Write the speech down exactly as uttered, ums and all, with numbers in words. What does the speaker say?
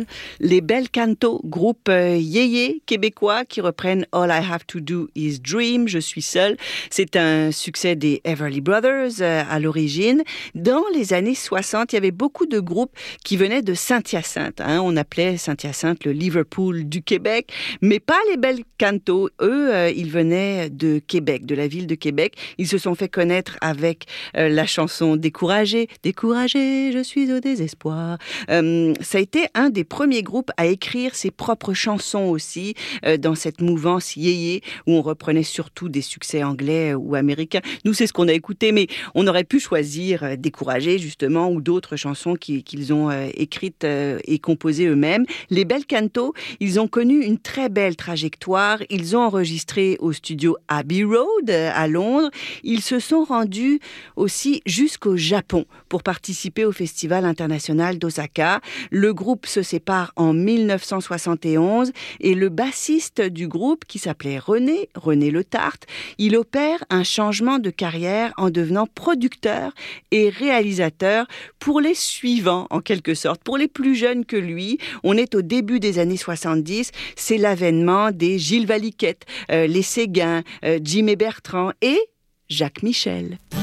Les Bel Canto, groupe euh, yéyé québécois qui reprennent All I Have to Do is Dream, Je suis seul. C'est un succès des Everly Brothers euh, à l'origine. Dans les années soixante, il y avait beaucoup de groupes qui venaient de Saint-Hyacinthe. Hein. On appelait Saint-Hyacinthe le Liverpool du Québec, mais pas les Bel Canto. Eux, euh, ils venaient de Québec, de la ville de Québec. Ils se sont fait connaître avec euh, la chanson Découragé. Découragé, je suis au désespoir. Euh, ça a été un des premiers groupes à écrire ses propres chansons aussi, euh, dans cette mouvance yéyé, où on reprenait surtout des succès anglais ou américains. Nous, c'est ce qu'on a écouté, mais on aurait pu choisir euh, Découragé, justement, ou d'autres chansons qui, qu'ils ont euh, écrites euh, et composées eux-mêmes. Les Bel Canto, ils ont connu une très belle trajectoire. Ils ont enregistré au studio Abbey Road euh, à Londres. Ils se sont rendus aussi jusqu'au Japon pour participer au Festival international d'Osaka. Le groupe se sépare en mille neuf cent soixante et onze et le bassiste du groupe, qui s'appelait René, René Le Tarte, il opère un changement de carrière en devenant producteur et réalisateur pour les suivants, en quelque sorte, pour les plus jeunes que lui. On est au début des années soixante-dix, c'est l'avènement des Gilles Valiquette, euh, les Séguin, euh, Jim et Bertrand et Jacques Michel.